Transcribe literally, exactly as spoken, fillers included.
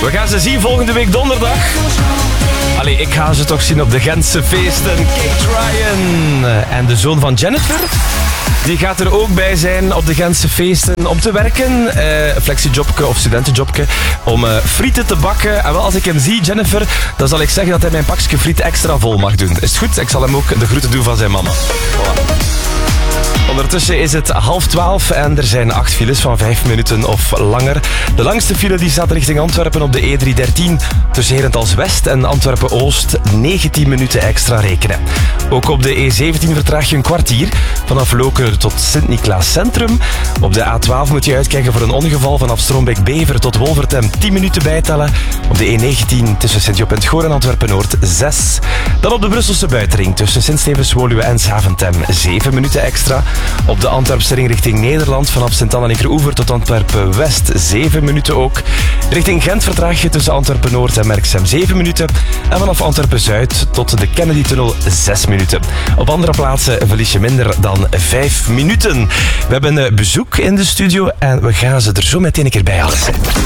We gaan ze zien volgende week donderdag. Allee, ik ga ze toch zien op de Gentse feesten. Kate Ryan en de zoon van Jennifer. Die gaat er ook bij zijn op de Gentse feesten om te werken. Uh, flexijobke of studentenjobke. Om uh, frieten te bakken. En wel, als ik hem zie, Jennifer, dan zal ik zeggen dat hij mijn pakje friet extra vol mag doen. Is het goed? Ik zal hem ook de groeten doen van zijn mama. Voilà. Ondertussen is het half twaalf en er zijn acht files van vijf minuten of langer. De langste file die staat richting Antwerpen op de E driehonderddertien tussen Herentals-West en Antwerpen-Oost. negentien minuten extra rekenen. Ook op de E zeventien vertraag je een kwartier vanaf Lokeren tot Sint-Niklaas Centrum. Op de A twaalf moet je uitkijken voor een ongeval vanaf Stroombeek-Bever tot Wolvertem. tien minuten bijtellen. Op de E negentien tussen Sint-Job en het Goor en Antwerpen-Noord zes. Dan op de Brusselse buitenring tussen Sint-Stevens-Woluwe en Zaventem zeven minuten extra. Op de Antwerpse ring richting Nederland vanaf Sint-Anna Linkeroever tot Antwerpen-West zeven minuten ook. Richting Gent vertraag je tussen Antwerpen-Noord en Merksem zeven minuten. En vanaf Antwerpen-Zuid tot de Kennedy-tunnel zes minuten. Op andere plaatsen verlies je minder dan vijf minuten. We hebben een bezoek in de studio en we gaan ze er zo meteen een keer bij halen.